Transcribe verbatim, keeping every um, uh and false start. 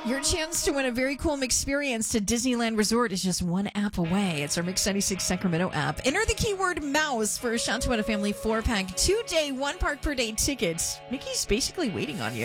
Your chance to win a very cool experience to Disneyland Resort is just one app away. It's our Mix ninety-six Sacramento app. Enter the keyword mouse for a shot to win a family four-pack, two-day, one-park-per-day tickets. Mickey's basically waiting on you.